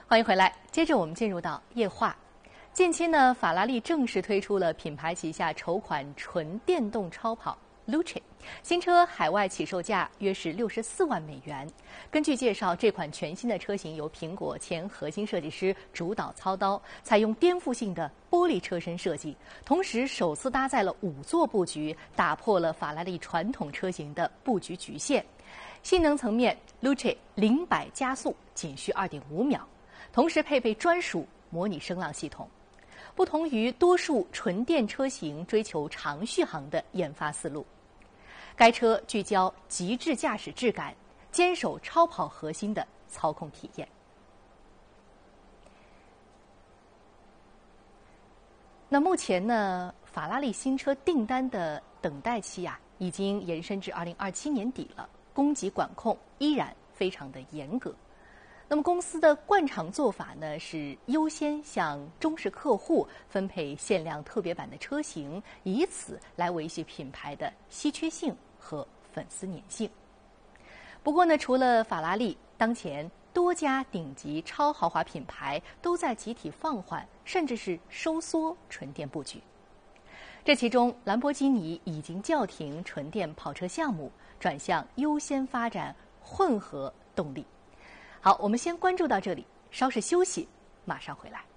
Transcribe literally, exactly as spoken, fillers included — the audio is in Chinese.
欢迎回来。接着我们进入到液化。近期呢，法拉利正式推出了品牌旗下首款纯电动超跑 Luce， 新车海外起售价约是六十四万美元。根据介绍，这款全新的车型由苹果前核心设计师主导操刀，采用颠覆性的玻璃车身设计，同时首次搭载了五座布局，打破了法拉利传统车型的布局局限。性能层面 ，Luce 零百加速仅需 二点五秒，同时配备专属模拟声浪系统。不同于多数纯电车型追求长续航的研发思路，该车聚焦极致驾驶质感，坚守超跑核心的操控体验。那目前呢，法拉利新车订单的等待期啊，已经延伸至二零二七年底了，供给管控依然非常的严格。那么公司的惯常做法呢，是优先向忠实客户分配限量特别版的车型，以此来维系品牌的稀缺性和粉丝粘性。不过呢，除了法拉利，当前多家顶级超豪华品牌都在集体放缓，甚至是收缩纯电布局。这其中，兰博基尼已经叫停纯电跑车项目，转向优先发展混合动力。好，我们先关注到这里，稍事休息，马上回来。